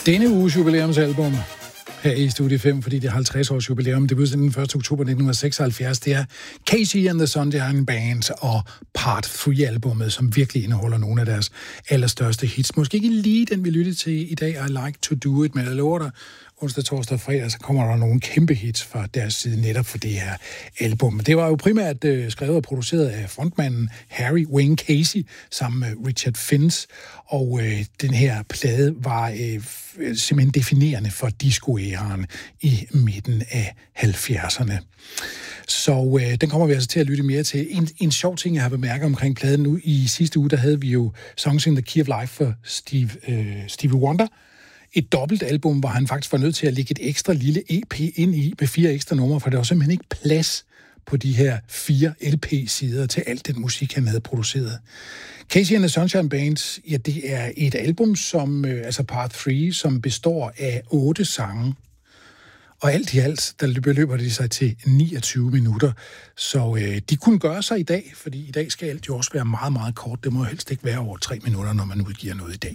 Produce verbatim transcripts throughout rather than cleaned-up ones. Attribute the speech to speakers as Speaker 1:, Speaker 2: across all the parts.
Speaker 1: Denne uges jubilæumsalbum her i Studie fem, fordi det er halvtreds års jubilæum. Det blev udsendt den første oktober nitten seksoghalvfjerds. Det er Casey and the Sunshine Band og Part tre-albummet, som virkelig indeholder nogle af deres allerstørste hits. Måske ikke lige den, vi lyttede til i dag, I Like to Do It, men jeg lover dig, onsdag, torsdag og fredag, så kommer der nogle kæmpe hits fra deres side netop for det her album. Det var jo primært øh, skrevet og produceret af frontmanden Harry Wayne Casey sammen med Richard Finch, og øh, den her plade var øh, simpelthen definerende for disco-æraen i midten af halvfjerdserne. Så øh, den kommer vi altså til at lytte mere til. En, en sjov ting, jeg har bemærket omkring pladen nu, i sidste uge, der havde vi jo Songs in the Key of Life for Steve, øh, Stevie Wonder. Et dobbelt album, hvor han faktisk var nødt til at lægge et ekstra lille E P ind i med fire ekstra numre, for der var simpelthen ikke plads på de her fire L P-sider til alt den musik, han havde produceret. Casey and the Sunshine Band, ja, det er et album, som, øh, altså Part tre, som består af otte sange. Og alt i alt, der beløber de sig til niogtyve minutter. Så øh, de kunne gøre sig i dag, fordi i dag skal alt jo også være meget, meget kort. Det må helst ikke være over tre minutter, når man udgiver noget i dag.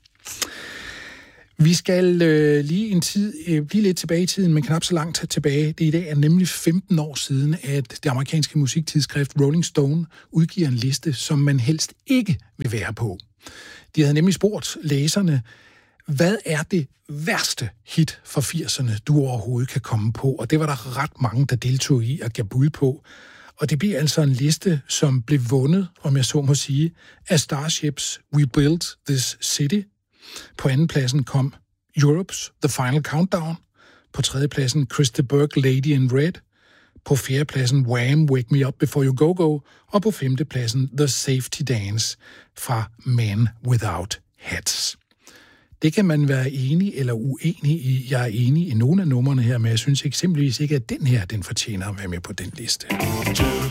Speaker 1: Vi skal øh, lige en tid øh, blive lidt tilbage i tiden, men knap så langt tilbage. Det i dag er nemlig femten år siden, at det amerikanske musiktidsskrift Rolling Stone udgiver en liste, som man helst ikke vil være på. De havde nemlig spurgt læserne, hvad er det værste hit fra firserne, du overhovedet kan komme på? Og det var der ret mange, der deltog i og gav bud på. Og det bliver altså en liste, som blev vundet, om jeg så må sige, af Starships We Built This City. På anden pladsen kom Europe's The Final Countdown. På tredje pladsen Chris de Burgh, Lady in Red. På fjerde pladsen Wham! Wake Me Up Before You Go Go. Og på femte pladsen The Safety Dance fra Man Without Hats. Det kan man være enig eller uenig i. Jeg er enig i nogle af numrene her, men jeg synes eksempelvis ikke, at den her, den fortjener at være med på den liste.